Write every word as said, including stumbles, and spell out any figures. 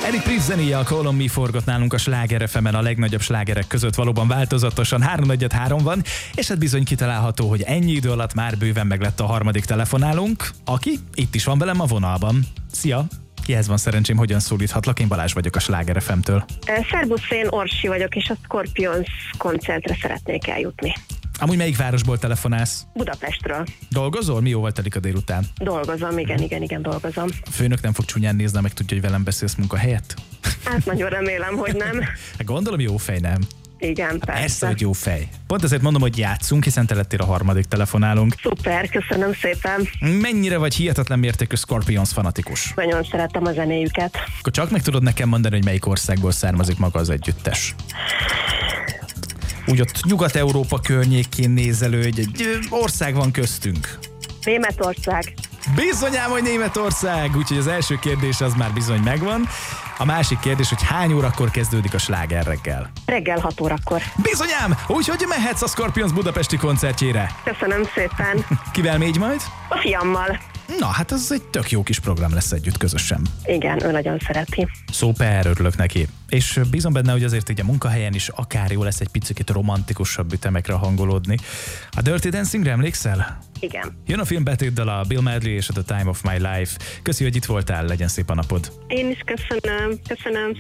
Eric Prydz zenéje, a Call on Me forgott nálunk a Sláger ef emen a legnagyobb slágerek között, valóban változatosan három negyven három van, és hát bizony kitalálható, hogy ennyi idő alatt már bőven meglett a harmadik telefonálunk, aki itt is van velem a vonalban. Szia! Kihez van szerencsém, hogyan szólíthatlak? Én Balázs vagyok a Sláger ef emtől. Szerbusz, én Orsi vagyok, és a Scorpions koncertre szeretnék eljutni. Amúgy melyik városból telefonálsz? Budapestről. Dolgozol? Mi jóval telik a délután? Dolgozom, igen, igen, igen, dolgozom. A főnök nem fog csúnyán nézni, meg tudja, hogy velem beszélsz munkahelyett? Hát nagyon remélem, hogy nem. Gondolom jó fej, nem? Igen, persze. Persze, hogy jó fej. Pont ezért mondom, hogy játszunk, hiszen te lettél a harmadik telefonálunk. Szuper, köszönöm szépen. Mennyire vagy hihetetlen mértékű Scorpions fanatikus? Nagyon szeretem a zenéjüket. Akkor csak meg tudod nekem mondani, hogy melyik országból származik maga az együttes? Úgy ott Nyugat-Európa környékén nézelődj, egy ország van köztünk. Németország. Bizonyám, hogy Németország, úgyhogy az első kérdés az már bizony megvan. A másik kérdés, hogy hány órakor kezdődik a Sláger reggel? Reggel hat órakor. Bizonyám, úgyhogy mehetsz a Scorpions budapesti koncertjére. Köszönöm szépen. Kivel mégy majd? A fiammal. Na, hát ez egy tök jó kis program lesz együtt közösen. Igen, ő nagyon szereti. Szuper, örülök neki. És bízom benne, hogy azért így a munkahelyen is akár jó lesz egy picit romantikusabb ütemekre hangolódni. A Dirty Dancingre emlékszel? Igen. Jön a film betétdal, a Bill Medley és a The Time of My Life. Köszi, hogy itt voltál, legyen szép a napod. Én is köszönöm, köszönöm.